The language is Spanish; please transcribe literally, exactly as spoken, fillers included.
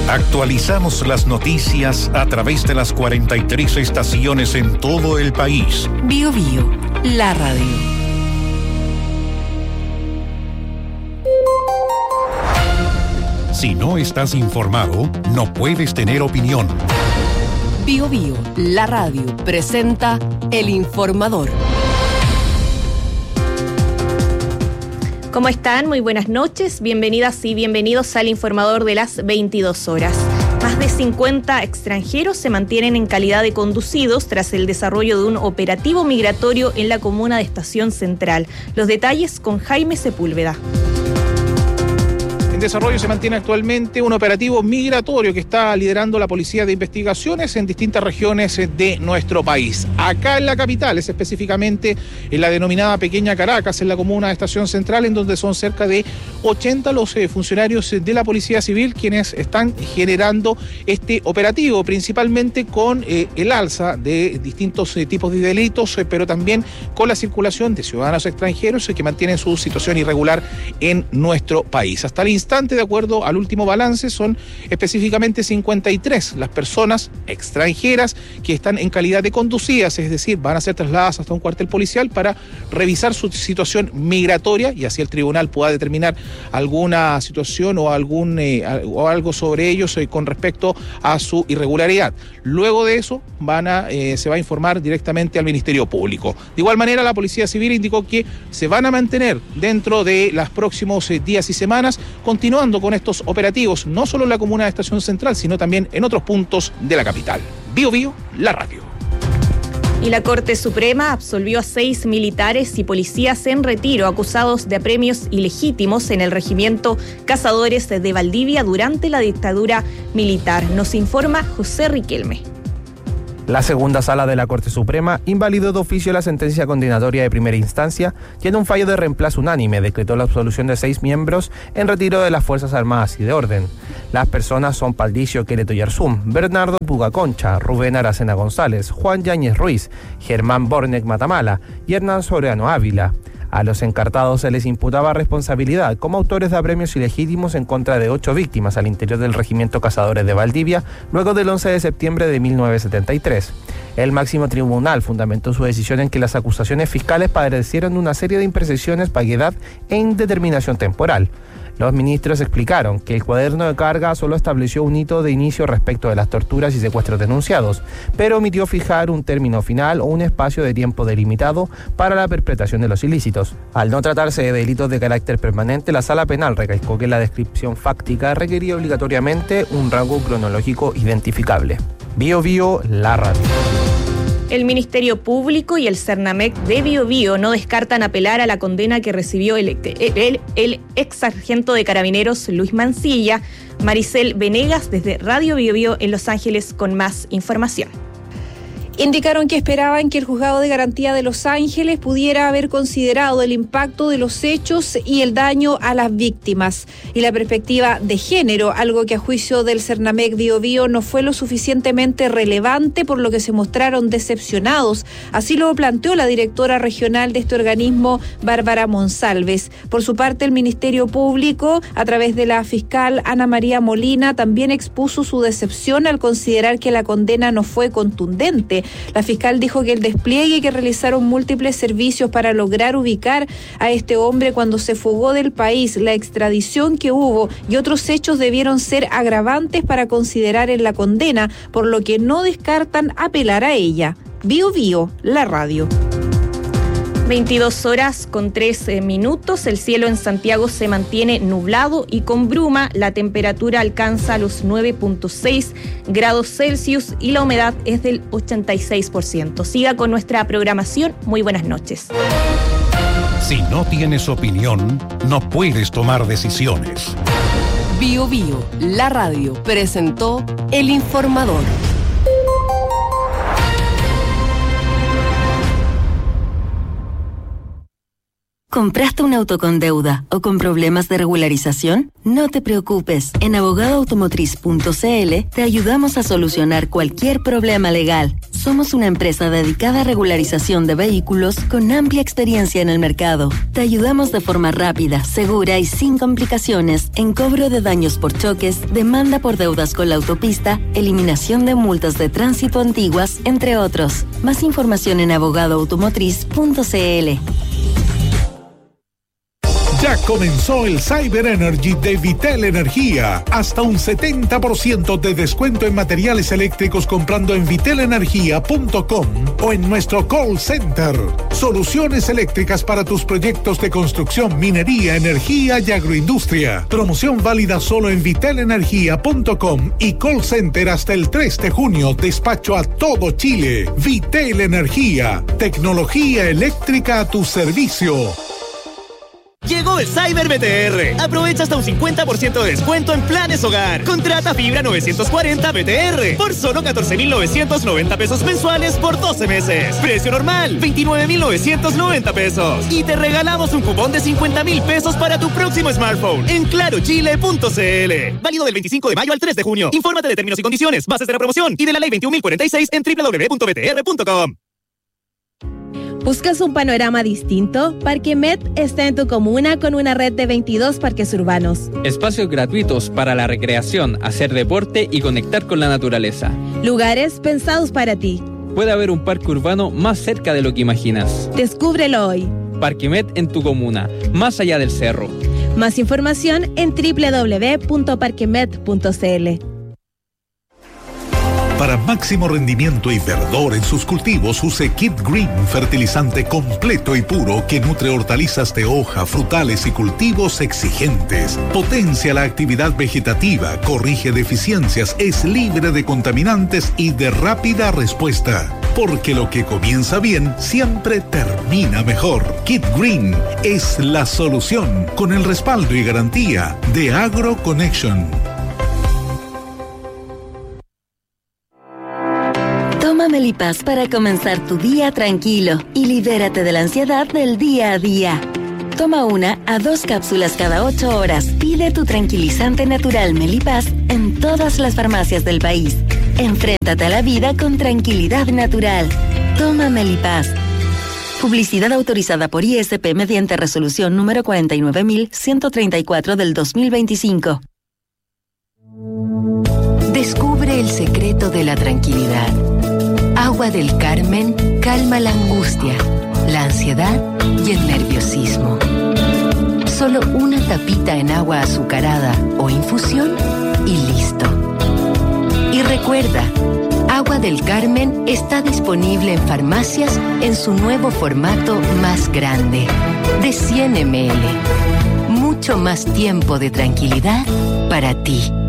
Actualizamos las noticias a través de las cuarenta y tres estaciones en todo el país. Bio Bio, la radio. Si no estás informado, no puedes tener opinión. Bio Bio, la radio, presenta El Informador. ¿Cómo están? Muy buenas noches. Bienvenidas y bienvenidos al Informador de las veintidós horas. Más de cincuenta extranjeros se mantienen en calidad de conducidos tras el desarrollo de un operativo migratorio en la comuna de Estación Central. Los detalles con Jaime Sepúlveda. En desarrollo se mantiene actualmente un operativo migratorio que está liderando la Policía de Investigaciones en distintas regiones de nuestro país. Acá en la capital, es específicamente en la denominada Pequeña Caracas, en la comuna de Estación Central, en donde son cerca de ochenta los eh, funcionarios de la Policía Civil quienes están generando este operativo, principalmente con eh, el alza de distintos eh, tipos de delitos, eh, pero también con la circulación de ciudadanos extranjeros eh, que mantienen su situación irregular en nuestro país. Hasta el instante, de acuerdo al último balance, son específicamente cincuenta y tres las personas extranjeras que están en calidad de conducidas, es decir, van a ser trasladadas hasta un cuartel policial para revisar su situación migratoria y así el tribunal pueda determinar alguna situación o algún eh, o algo sobre ellos eh, con respecto a su irregularidad. Luego de eso van a eh, se va a informar directamente al Ministerio Público. De igual manera, la Policía Civil indicó que se van a mantener dentro de los próximos eh, días y semanas continuando con estos operativos, no solo en la comuna de Estación Central, sino también en otros puntos de la capital. Bio Bio, la radio. Y la Corte Suprema absolvió a seis militares y policías en retiro acusados de apremios ilegítimos en el regimiento Cazadores de Valdivia durante la dictadura militar. Nos informa José Riquelme. La segunda sala de la Corte Suprema invalidó de oficio la sentencia condenatoria de primera instancia y en un fallo de reemplazo unánime decretó la absolución de seis miembros en retiro de las Fuerzas Armadas y de Orden. Las personas son Patricio Quereto Yarzún, Bernardo Puga Concha, Rubén Aracena González, Juan Yáñez Ruiz, Germán Bornek Matamala y Hernán Soriano Ávila. A los encartados se les imputaba responsabilidad como autores de apremios ilegítimos en contra de ocho víctimas al interior del regimiento Cazadores de Valdivia luego del once de septiembre de mil novecientos setenta y tres. El máximo tribunal fundamentó su decisión en que las acusaciones fiscales padecieron una serie de imprecisiones, vaguedad e indeterminación temporal. Los ministros explicaron que el cuaderno de carga solo estableció un hito de inicio respecto de las torturas y secuestros denunciados, pero omitió fijar un término final o un espacio de tiempo delimitado para la perpetración de los ilícitos. Al no tratarse de delitos de carácter permanente, la Sala Penal recalcó que la descripción fáctica requería obligatoriamente un rango cronológico identificable. Bio Bio, la radio. El Ministerio Público y el Cernamec de Bio Bio no descartan apelar a la condena que recibió el, el, el ex sargento de Carabineros Luis Mancilla. Maricel Venegas desde Radio Bio Bio en Los Ángeles con más información. Indicaron que esperaban que el Juzgado de Garantía de Los Ángeles pudiera haber considerado el impacto de los hechos y el daño a las víctimas y la perspectiva de género, algo que a juicio del Cernamec Bio Bio no fue lo suficientemente relevante, por lo que se mostraron decepcionados. Así lo planteó la directora regional de este organismo, Bárbara Monsalves. Por su parte, el Ministerio Público, a través de la fiscal Ana María Molina, también expuso su decepción al considerar que la condena no fue contundente. La fiscal dijo que el despliegue que realizaron múltiples servicios para lograr ubicar a este hombre cuando se fugó del país, la extradición que hubo y otros hechos debieron ser agravantes para considerar en la condena, por lo que no descartan apelar a ella. Bio Bio, la radio. veintidós horas con tres minutos, el cielo en Santiago se mantiene nublado y con bruma, la temperatura alcanza los nueve punto seis grados Celsius y la humedad es del ochenta y seis por ciento. Siga con nuestra programación, muy buenas noches. Si no tienes opinión, no puedes tomar decisiones. Bio Bio, la radio, presentó El Informador. ¿Compraste un auto con deuda o con problemas de regularización? No te preocupes. En abogado automotriz punto c l te ayudamos a solucionar cualquier problema legal. Somos una empresa dedicada a regularización de vehículos con amplia experiencia en el mercado. Te ayudamos de forma rápida, segura y sin complicaciones en cobro de daños por choques, demanda por deudas con la autopista, eliminación de multas de tránsito antiguas, entre otros. Más información en abogado automotriz punto c l. Ya comenzó el Cyber Energy de Vitel Energía. Hasta un setenta por ciento de descuento en materiales eléctricos comprando en vitel energía punto com o en nuestro call center. Soluciones eléctricas para tus proyectos de construcción, minería, energía y agroindustria. Promoción válida solo en vitel energía punto com y call center hasta el tres de junio. Despacho a todo Chile. Vitel Energía. Tecnología eléctrica a tu servicio. Llegó el Cyber B T R. Aprovecha hasta un cincuenta por ciento de descuento en planes hogar. Contrata fibra novecientos cuarenta B T R por solo catorce mil novecientos noventa pesos mensuales por doce meses. Precio normal, veintinueve mil novecientos noventa pesos. Y te regalamos un cupón de cincuenta mil pesos para tu próximo smartphone en claro chile punto c l. Válido del veinticinco de mayo al tres de junio. Infórmate de términos y condiciones, bases de la promoción y de la ley veintiún mil cuarenta y seis en doble u doble u doble u punto b t r punto com. ¿Buscas un panorama distinto? Parquemet está en tu comuna con una red de veintidós parques urbanos. Espacios gratuitos para la recreación, hacer deporte y conectar con la naturaleza. Lugares pensados para ti. Puede haber un parque urbano más cerca de lo que imaginas. Descúbrelo hoy. Parquemet en tu comuna, más allá del cerro. Más información en doble u doble u doble u punto parquemet punto c l. Para máximo rendimiento y verdor en sus cultivos, use Kid Green, fertilizante completo y puro que nutre hortalizas de hoja, frutales y cultivos exigentes. Potencia la actividad vegetativa, corrige deficiencias, es libre de contaminantes y de rápida respuesta. Porque lo que comienza bien siempre termina mejor. Kid Green es la solución con el respaldo y garantía de Agro Connection. Toma Melipaz para comenzar tu día tranquilo y libérate de la ansiedad del día a día. Toma una a dos cápsulas cada ocho horas. Pide tu tranquilizante natural Melipaz en todas las farmacias del país. Enfréntate a la vida con tranquilidad natural. Toma Melipaz. Publicidad autorizada por I S P mediante resolución número cuarenta y nueve mil ciento treinta y cuatro del dos mil veinticinco. Descubre el secreto de la tranquilidad. Agua del Carmen calma la angustia, la ansiedad y el nerviosismo. Solo una tapita en agua azucarada o infusión y listo. Y recuerda, Agua del Carmen está disponible en farmacias en su nuevo formato más grande, de cien mililitros. Mucho más tiempo de tranquilidad para ti.